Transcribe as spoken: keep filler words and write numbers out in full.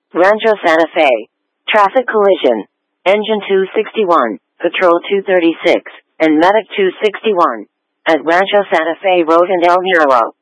Rancho Santa Fe. Traffic collision. Engine two sixty-one, Patrol two thirty-six, and Medic two sixty-one. At Rancho Santa Fe Road in El Muro.